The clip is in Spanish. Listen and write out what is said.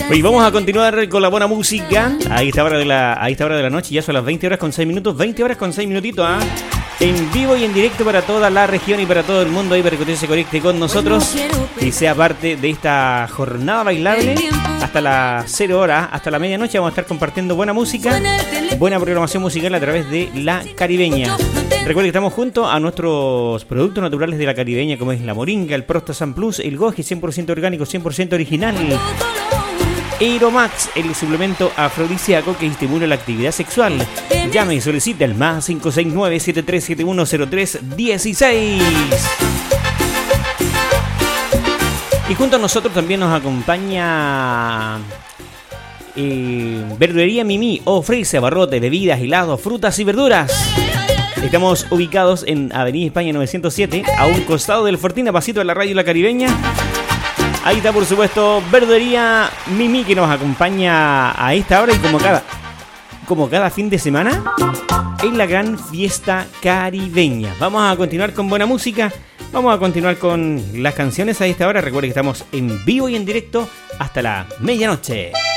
Y vamos a continuar con la buena música a esta hora de la noche. Ya son las 20 horas con 6 minutos. 20 horas con 6 minutitos, ¿ah? En vivo y en directo para toda la región y para todo el mundo ahí para que usted se conecte con nosotros y sea parte de esta jornada bailable hasta las 0 horas, hasta la medianoche. Vamos a estar compartiendo buena música, buena programación musical a través de La Caribeña. Recuerden que estamos junto a nuestros productos naturales de La Caribeña, como es la moringa, el Prostasan Plus, el Goji 100% orgánico, 100% original, Aeromax, el suplemento afrodisíaco que estimula la actividad sexual. Llame y solicite al más 569-7371-0316. Y junto a nosotros también nos acompaña Verdulería Mimi. Ofrece abarrotes, bebidas, helados, frutas y verduras. Estamos ubicados en Avenida España 907, a un costado del Fortín, a pasito de la radio La Caribeña. Ahí está, por supuesto, Verdulería Mimi, que nos acompaña a esta hora y como cada fin de semana en la gran fiesta caribeña. Vamos a continuar con buena música, vamos a continuar con las canciones a esta hora. Recuerden que estamos en vivo y en directo hasta la medianoche.